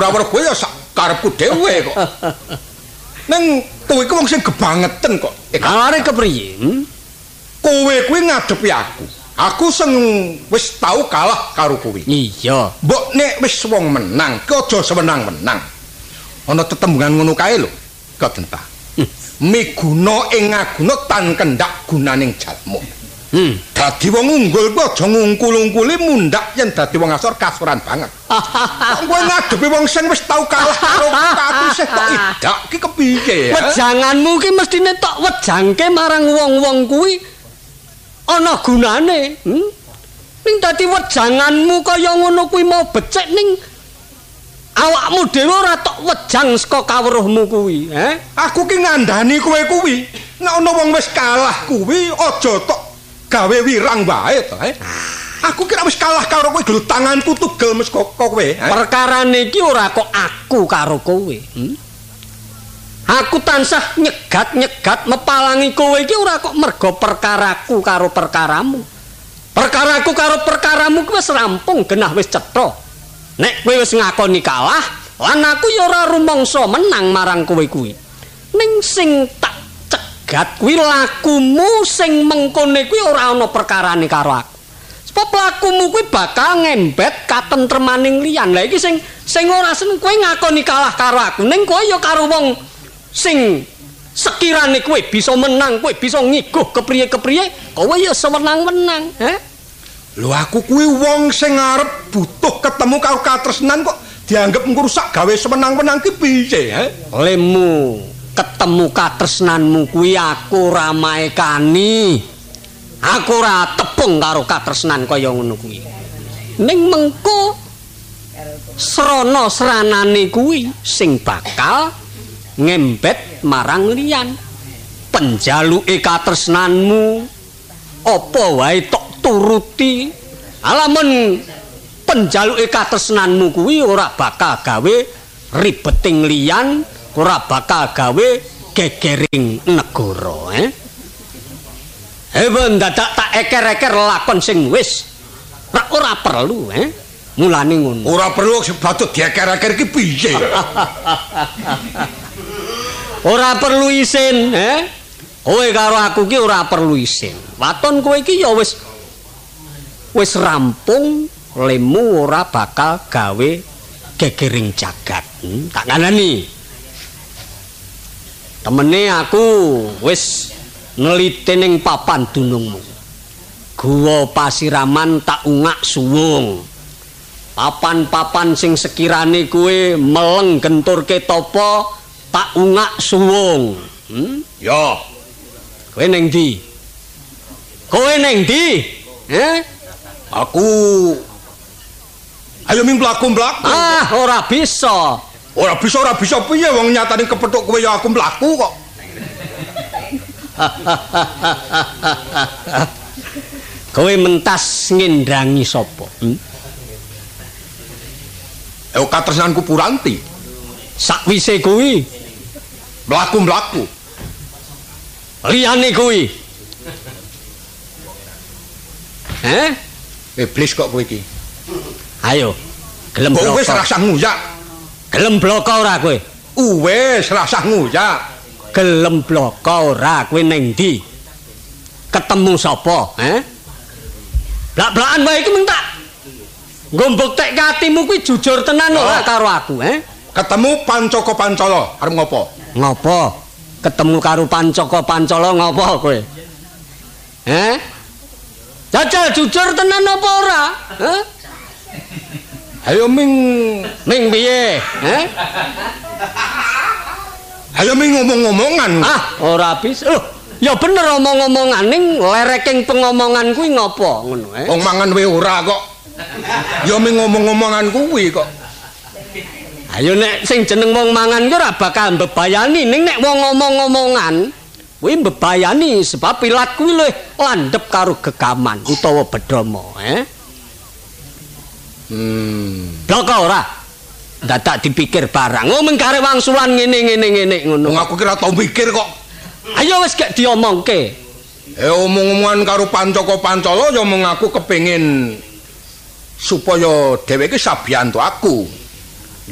Ora kowe ya sak karepku dhewe kok. Neng kowe ku wong sing gebangeten kok. Arek kepriye? Kowe kuwi ngadepi aku. Aku sing wis tau kalah karo kowe. Iya. Mbok nek wis wong menang, ki aja semenang-menang. Ana tetembungan ngono kae lho, Kadenta. Miguna ing ngaguna tan kendhak gunaning jalma. Dadi wong unggul ku aja ngungkul-ungkuli mundhak yen dadi wong asor kasuran banget. Kowe ngadepi wong sing wis tau kalah karo aku sih tok idak ki kepiye ya? Wejanganmu ki mestine tok wejangke marang wong-wong kuwi ana gunane. Ning dadi wejanganmu kaya ngono kuwi mau becik ning awakmu dhewe ora tok wejang saka kawruhmu kuwi, Aku ki ngandani kowe kuwi. Nek ana wong wis kalah kuwi aja tok gawe wirang wae to, Aku kira wis kalah karo kowe gelu tanganku tugel mes kok kowe. Perkarane iki ora kok aku karo kowe. Aku tansah nyegat-nyegat mepalangi kowe iki ora kok mergo perkaraku karo perkaramu. Perkaraku karo perkaramu wis rampung genah wis cetha. Nek kowe wis ngakoni kalah, lan aku ya ora rumangsa menang marang kowe kuwi. Ning sing tak cegat kuwi lakumu sing mengkone kuwi ora ana perkarane karo aku. Sebab lakumu kuwi bakal ngembet katentremaning liyan. Lah iki sing ora seneng kowe ngakoni kalah karo aku. Ning kowe ya karo wong sing sekirane kowe bisa menang, kowe bisa ngiguh kepriye-kepriye, kowe ya sewenang-wenang, Lho aku kuwi wong sing arep butuh ketemu karo katresnan kok dianggep ngrusak gawe sewenang-wenang ki piye, Lemu ketemu katresnanmu kuwi aku ora maekani. Aku ora tepung karo katresnan kaya ngono kuwi. Ning mengko srana-sranane kuwi sing bakal ngembet marang liyan. Penjaluke katresnanmu apa wae tok turuti. Alamun penjaluke katresnanmu kuwi ora bakal gawe ribeting liyan, ora bakal gawe gegering negara, Ben dadak tak eker-eker lakon sing wis ora perlu, Mulane ngono. Ora perlu sebab dieker-eker ki piye? Ora perlu isin, Kowe karo aku ki ora perlu isin. Waton kowe iki ya wis rampung, lemu ora bakal gawe gegering jagat. Tak kandhani. Temene aku wis neliti ning papan dunungmu. Guwa Pasiraman tak ungak suwung. Papan-papan sing sekirane kowe meleng genturke topo tak ungak suwung. Ya. Kowe ning ndi? Kowe ning ndi? Aku ayo ming mlaku-mlaku. Ora bisa. Ora bisa piye wong nyatane kepethuk kowe ya aku mlaku kok. Kowe mentas ngendrangi sapa? Katresnanku Puranti. Sakwise kuwi mlaku-mlaku. Liyane kuwi. Iblis kok kowe iki. Ayo, gelem bloko. Wis rasah nguyak. Gelem bloko ora kowe? Wis rasah nguyak. Gelem bloko ora kowe ning ndi? Ketemu sapa, Blak-blakan wae iki mung tak nggo mbuktekke atimu kuwi jujur tenan ora karo aku, Ketemu Pancaka Pancala, arep ngopo? Ngopo? Ketemu karo Pancaka Pancala ngopo kowe? Jajal jujur tenan apa ora? Ayo ming piye? Ayo ming ngomong-ngomongan. Ora bisa. Loh, ya bener omong-omongan ning lereking pengomongan kuwi ngopo ngono, Wong mangan wae ora kok. Ya ming ngomong-ngomongan kuwi kok. Ayo nek sing jeneng wong mangan ki ora bakal mbebayani, ning nek wong ngomong-ngomongan kuwi mbebayani sebab pilat kuwi luwih landhep karo gegaman utawa bedama, Bloko ora. Dadak dipikir barang. Mung kare wangsulan ngene ngono. Wong aku kira tau mikir kok. Ayo wis gak diomongke. Omong-omongan karo Pancaka Pancala ya mung aku kepengin supaya dheweke sabiyantu aku.